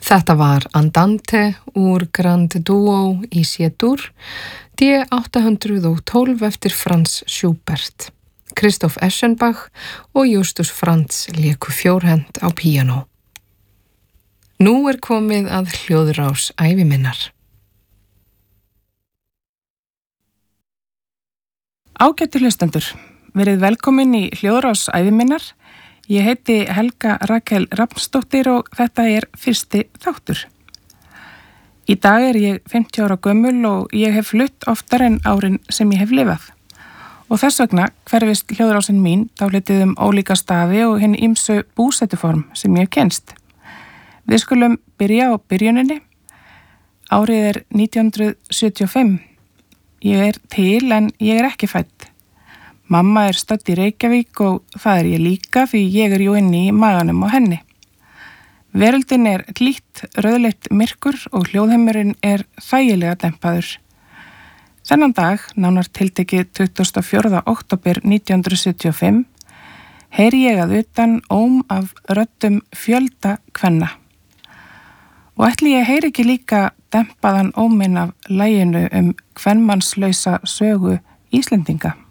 Þetta var Andante úr Grand Duo í C-dur, D812 eftir Franz Schubert. Christoph Eschenbach og Justus Frantz léku fjórhent á píanó. Nú er komið að hljóðrás ævi minnar. Ágætu hlustendur, verið velkomin í hljóðrás ævi minnar. Ég heiti Helga Rakel Rafnsdóttir og þetta er fyrsti þáttur. Í dag er ég 50 ára gömul og ég hef flutt oftar en árin sem ég hef lifað. Og þess vegna hverfist hljóðrásin mín dálítið ólíka staði og hinn ýmsu búsetuform sem ég hef kennst. Við skulum byrja á byrjuninni. Árið er 1975. Ég er til en ég er ekki fædd. Mamma er stödd í Reykjavík og það er ég líka því ég er jú inni í maganum á henni. Veröldin er hlýtt, rauðleitt myrkur og hljóðheimurinn er þægilega dempaður. Þennan dag, nánar tiltekið 24. október 1975, heyri ég að utan óm af röddum fjölda kvenna. Og ætli ég heyri ekki líka dempaðan óminn af laginu kvenmannslausa sögu Íslendinga.